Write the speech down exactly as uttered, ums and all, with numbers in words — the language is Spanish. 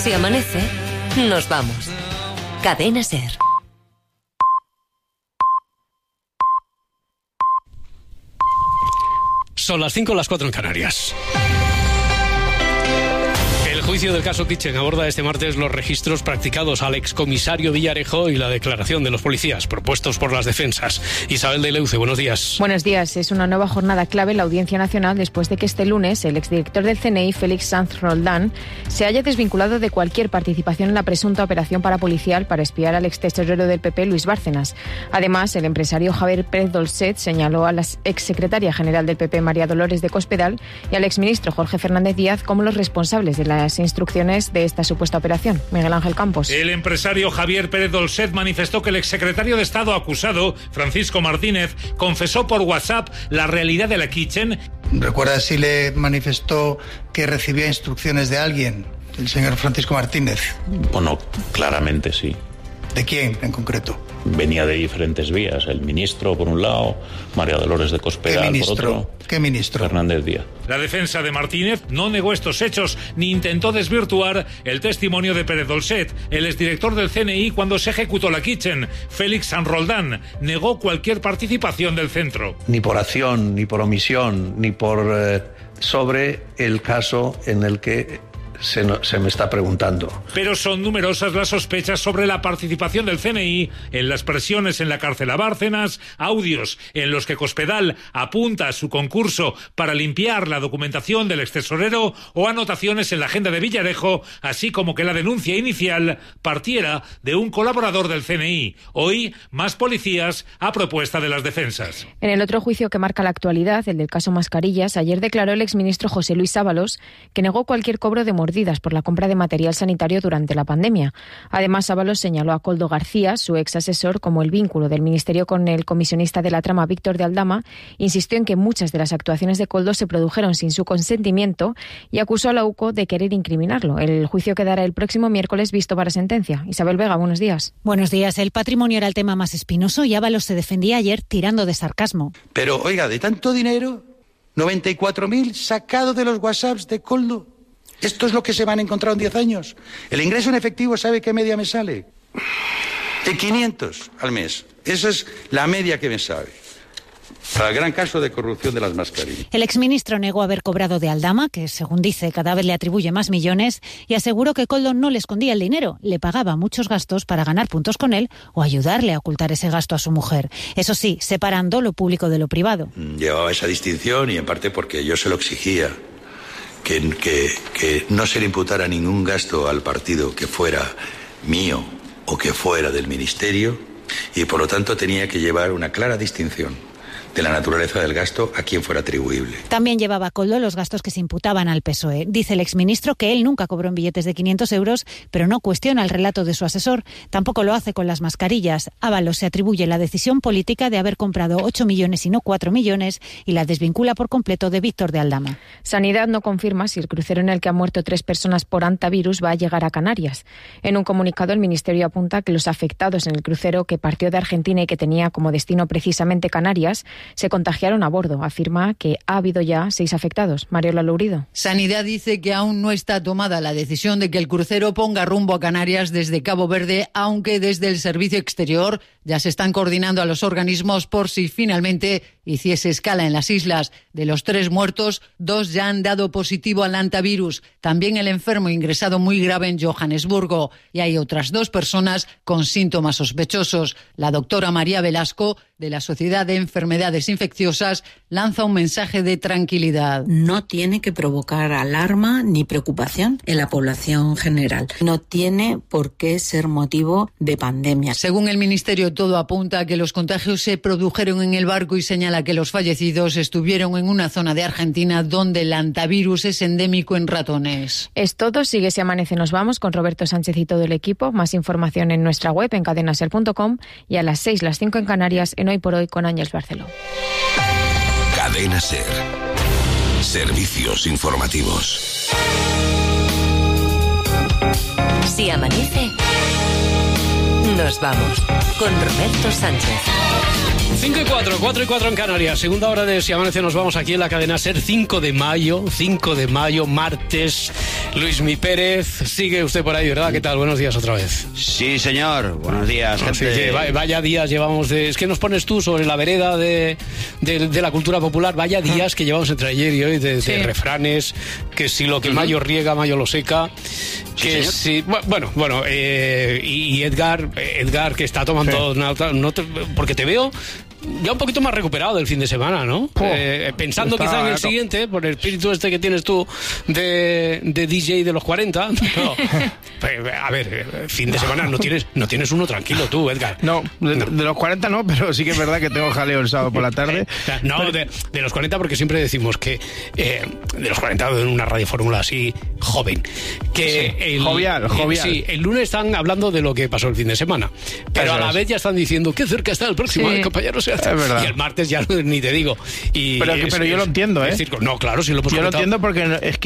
Si amanece, nos vamos. Cadena SER. Son las cinco, las cuatro en Canarias. El juicio del caso Kitchen aborda este martes los registros practicados al excomisario Villarejo y la declaración de los policías propuestos por las defensas. Isabel de Leuce, buenos días. Buenos días. Es una nueva jornada clave en la Audiencia Nacional después de que este lunes el exdirector del C N I, Félix Sanz Roldán, se haya desvinculado de cualquier participación en la presunta operación parapolicial para espiar al extesorero del P P, Luis Bárcenas. Además, el empresario Javier Pérez Dolcet señaló a la exsecretaria general del P P, María Dolores de Cospedal, y al exministro Jorge Fernández Díaz como los responsables de las instrucciones de esta supuesta operación. Miguel Ángel Campos. El empresario Javier Pérez Dolcet manifestó que el exsecretario de Estado acusado, Francisco Martínez, confesó por WhatsApp la realidad de la Kitchen. ¿Recuerda si le manifestó que recibía instrucciones de alguien, el señor Francisco Martínez? Bueno, claramente sí. ¿De quién en concreto? Venía de diferentes vías. El ministro, por un lado, María Dolores de Cospedal, por otro. ¿Qué ministro? Fernández Díaz. La defensa de Martínez no negó estos hechos ni intentó desvirtuar el testimonio de Pérez Dolcet, el exdirector del C N I cuando se ejecutó la Kitchen. Félix Sanz Roldán negó cualquier participación del centro. Ni por acción, ni por omisión, ni por eh, sobre el caso en el que Se, no, se me está preguntando. Pero son numerosas las sospechas sobre la participación del C N I en las presiones en la cárcel a Bárcenas, audios en los que Cospedal apunta a su concurso para limpiar la documentación del extesorero o anotaciones en la agenda de Villarejo, así como que la denuncia inicial partiera de un colaborador del C N I. Hoy, más policías a propuesta de las defensas. En el otro juicio que marca la actualidad, el del caso Mascarillas, ayer declaró el exministro José Luis Ábalos que negó cualquier cobro de mordidas por la compra de material sanitario durante la pandemia. Además, Ábalos señaló a Koldo García, su ex asesor, como el vínculo del Ministerio con el comisionista de la trama Víctor de Aldama, insistió en que muchas de las actuaciones de Koldo se produjeron sin su consentimiento y acusó a la U C O de querer incriminarlo. El juicio quedará el próximo miércoles visto para sentencia. Isabel Vega, buenos días. Buenos días. El patrimonio era el tema más espinoso y Ábalos se defendía ayer tirando de sarcasmo. Pero, oiga, de tanto dinero, noventa y cuatro mil sacado de los WhatsApps de Koldo. ¿Esto es lo que se van a encontrar en diez años? El ingreso en efectivo, ¿sabe qué media me sale? De quinientos al mes. Esa es la media que me sabe. Para el gran caso de corrupción de las mascarillas. El exministro negó haber cobrado de Aldama, que según dice cada vez le atribuye más millones, y aseguró que Koldo no le escondía el dinero, le pagaba muchos gastos para ganar puntos con él o ayudarle a ocultar ese gasto a su mujer. Eso sí, separando lo público de lo privado. Llevaba esa distinción y en parte porque yo se lo exigía. Que, que, que no se le imputara ningún gasto al partido que fuera mío o que fuera del ministerio y por lo tanto tenía que llevar una clara distinción de la naturaleza del gasto a quien fuera atribuible. También llevaba Koldo los gastos que se imputaban al P S O E. Dice el exministro que él nunca cobró en billetes de quinientos euros, pero no cuestiona el relato de su asesor. Tampoco lo hace con las mascarillas. Ábalos se atribuye la decisión política de haber comprado ocho millones y no cuatro millones y la desvincula por completo de Víctor de Aldama. Sanidad no confirma si el crucero en el que han muerto tres personas por hantavirus va a llegar a Canarias. En un comunicado, el Ministerio apunta que los afectados en el crucero que partió de Argentina y que tenía como destino precisamente Canarias se contagiaron a bordo. Afirma que ha habido ya seis afectados. Mariola Lourido. Sanidad dice que aún no está tomada la decisión de que el crucero ponga rumbo a Canarias desde Cabo Verde, aunque desde el servicio exterior ya se están coordinando a los organismos por si finalmente hiciese escala en las islas. De los tres muertos, dos ya han dado positivo al hantavirus. También el enfermo ingresado muy grave en Johannesburgo. Y hay otras dos personas con síntomas sospechosos. La doctora María Velasco, de la Sociedad de Enfermedades Infecciosas, lanza un mensaje de tranquilidad. No tiene que provocar alarma ni preocupación en la población general. No tiene por qué ser motivo de pandemia. Según el Ministerio, todo apunta a que los contagios se produjeron en el barco y señala que los fallecidos estuvieron en una zona de Argentina donde el hantavirus es endémico en ratones. Es todo. Sigue Si Amanece Nos Vamos con Roberto Sánchez y todo el equipo. Más información en nuestra web en cadena ser punto com y a las seis, las cinco en Canarias en Hoy por Hoy con Ángeles Barceló. Cadena SER. Servicios informativos. Si amanece, nos vamos con Roberto Sánchez. cinco y cuatro, cuatro y cuatro en Canarias. Segunda hora de Si Amanece, nos vamos aquí en la cadena SER. cinco de mayo, cinco de mayo, martes. Luismi Pérez, sigue usted por ahí, ¿verdad? ¿Qué tal? Buenos días otra vez. Sí, señor. Buenos días, Así gente. que vaya días llevamos de... Es que nos pones tú sobre la vereda de, de, de la cultura popular. Vaya días que llevamos entre ayer y hoy de, sí. de refranes. Que si lo que uh-huh. mayo riega, mayo lo seca. Que sí, si... Bueno, bueno. Eh, y Edgar, Edgar que está tomando... Sí. Nota, no te, porque te veo... Ya un poquito más recuperado del fin de semana, ¿no? Oh, eh, pensando quizá en el siguiente, por el espíritu este que tienes tú de, de D J de los cuarenta. No. A ver, fin de semana no tienes no tienes uno tranquilo tú, Edgar. No, de, no. de los cuarenta no, pero sí que es verdad que tengo jaleo el sábado por la tarde. No, pero... de, de los cuarenta porque siempre decimos que eh, de los cuarenta en una radiofórmula así joven. Que sí, el, jovial, jovial. Sí, el lunes están hablando de lo que pasó el fin de semana. Pero Eso a la es. vez ya están diciendo qué cerca está el próximo, sí. compañeros. Es verdad. Y el martes ya ni te digo. Y pero es, pero yo es, lo entiendo, ¿eh? Decir, no, claro, si lo hemos Yo comentado. lo entiendo porque es que